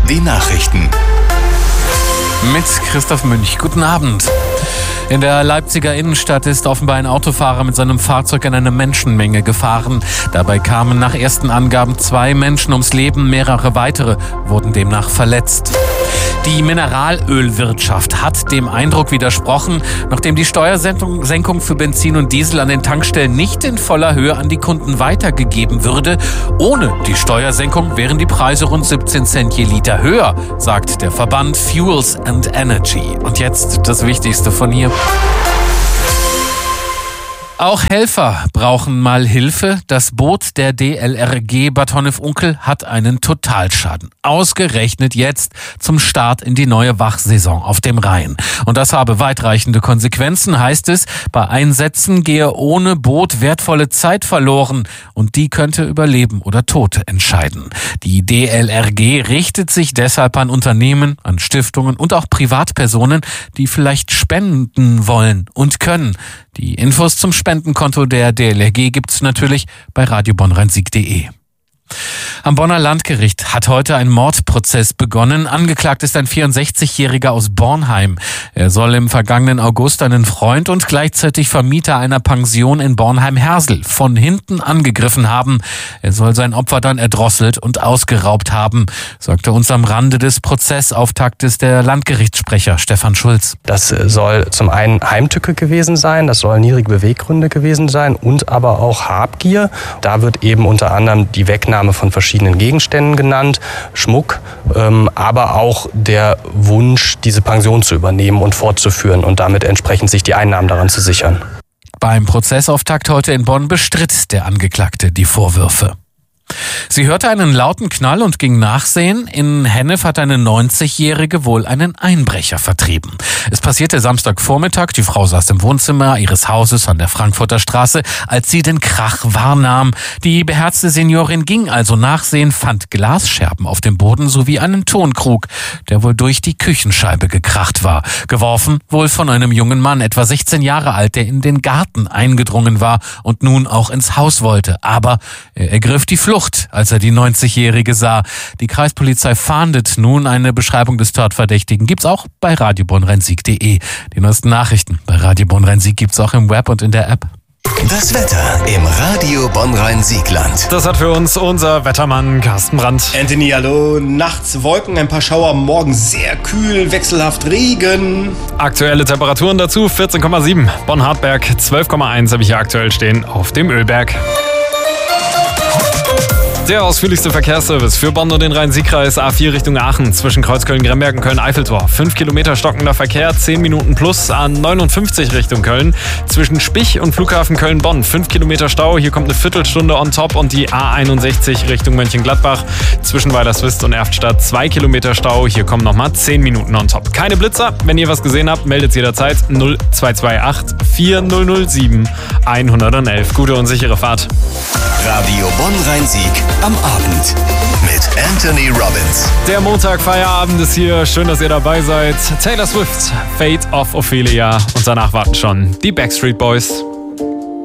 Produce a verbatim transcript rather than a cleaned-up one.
die Nachrichten. Mit Christoph Münch. Guten Abend. In der Leipziger Innenstadt ist offenbar ein Autofahrer mit seinem Fahrzeug in eine Menschenmenge gefahren. Dabei kamen nach ersten Angaben zwei Menschen ums Leben, mehrere weitere wurden demnach verletzt. Die Mineralölwirtschaft hat dem Eindruck widersprochen, nachdem die Steuersenkung für Benzin und Diesel an den Tankstellen nicht in voller Höhe an die Kunden weitergegeben würde. Ohne die Steuersenkung wären die Preise rund siebzehn Cent je Liter höher, sagt der Verband Fuels and Energy. Und jetzt das Wichtigste von hier. Auch Helfer brauchen mal Hilfe. Das Boot der D L R G Bad Honnef-Unkel hat einen Totalschaden. Ausgerechnet jetzt zum Start in die neue Wachsaison auf dem Rhein. Und das habe weitreichende Konsequenzen, heißt es. Bei Einsätzen gehe ohne Boot wertvolle Zeit verloren. Und die könnte über Leben oder Tod entscheiden. Die D L R G richtet sich deshalb an Unternehmen, an Stiftungen und auch Privatpersonen, die vielleicht spenden wollen und können. Die Infos zum Spendenkonto der D L R G gibt's natürlich bei radio bonn rhein sieg punkt de. Am Bonner Landgericht hat heute ein Mordprozess begonnen. Angeklagt ist ein vierundsechzigjähriger aus Bornheim. Er soll im vergangenen August einen Freund und gleichzeitig Vermieter einer Pension in Bornheim-Hersel von hinten angegriffen haben. Er soll sein Opfer dann erdrosselt und ausgeraubt haben, sagte uns am Rande des Prozessauftaktes der Landgerichtssprecher Stefan Schulz. Das soll zum einen Heimtücke gewesen sein, das soll niedrige Beweggründe gewesen sein und aber auch Habgier. Da wird eben unter anderem die Wegnahme von verschiedenen Gegenständen genannt, Schmuck, ähm, aber auch der Wunsch, diese Pension zu übernehmen und fortzuführen und damit entsprechend sich die Einnahmen daran zu sichern. Beim Prozessauftakt heute in Bonn bestritt der Angeklagte die Vorwürfe. Sie hörte einen lauten Knall und ging nachsehen. In Hennef hat eine neunzigjährige wohl einen Einbrecher vertrieben. Es passierte Samstagvormittag. Die Frau saß im Wohnzimmer ihres Hauses an der Frankfurter Straße, als sie den Krach wahrnahm. Die beherzte Seniorin ging also nachsehen, fand Glasscherben auf dem Boden sowie einen Tonkrug, der wohl durch die Küchenscheibe gekracht war. Geworfen wohl von einem jungen Mann, etwa sechzehn Jahre alt, der in den Garten eingedrungen war und nun auch ins Haus wollte. Aber er ergriff die Flucht, als er die neunzigjährige sah. Die Kreispolizei fahndet nun. Eine Beschreibung des Tatverdächtigen gibt's auch bei radio bonn rhein sieg punkt de. Die neuesten Nachrichten bei Radio Bonn Rhein-Sieg gibt's auch im Web und in der App. Das Wetter im Radio Bonn-Rhein-Siegland. Das hat für uns unser Wettermann Carsten Brandt. Anthony, hallo. Nachts Wolken, ein paar Schauer, morgen sehr kühl, wechselhaft Regen. Aktuelle Temperaturen dazu vierzehn Komma sieben. Bonn-Hartberg zwölf Komma eins habe ich hier aktuell stehen auf dem Ölberg. Der ausführlichste Verkehrsservice für Bonn und den Rhein-Sieg-Kreis. A vier Richtung Aachen zwischen Kreuzköln-Gremberg und Köln-Eiffeltor. fünf Kilometer stockender Verkehr, zehn Minuten plus. A neunundfünfzig Richtung Köln zwischen Spich und Flughafen Köln-Bonn. fünf Kilometer Stau, hier kommt eine Viertelstunde on top. Und die A einundsechzig Richtung Mönchengladbach zwischen Weilerswist und Erftstadt. zwei Kilometer Stau, hier kommen nochmal zehn Minuten on top. Keine Blitzer, wenn ihr was gesehen habt, meldet jederzeit null zwei zwei acht vier null null sieben eins eins eins. Gute und sichere Fahrt. Radio Bonn-Rhein-Sieg am Abend mit Anthony Robbins. Der Montag-Feierabend ist hier. Schön, dass ihr dabei seid. Taylor Swift, Fate of Ophelia. Und danach warten schon die Backstreet Boys.